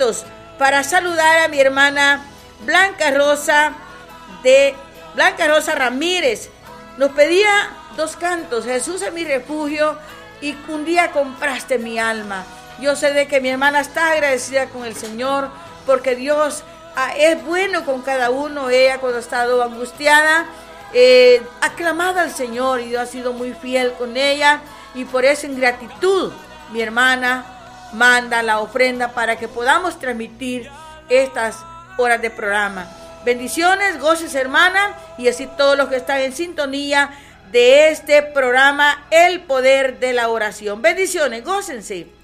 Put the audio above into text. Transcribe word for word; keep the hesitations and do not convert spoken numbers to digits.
cantos para saludar a mi hermana Blanca Rosa de Blanca Rosa Ramírez. Nos pedía dos cantos, Jesús es mi refugio y un día compraste mi alma. Yo sé de que mi hermana está agradecida con el Señor porque Dios ah, es bueno con cada uno. Ella cuando ha estado angustiada eh, ha clamado al Señor y Dios ha sido muy fiel con ella, y por eso en gratitud mi hermana manda la ofrenda para que podamos transmitir estas horas de programa. Bendiciones, goces, hermana, y así todos los que están en sintonía de este programa, El Poder de la Oración. Bendiciones, gócense.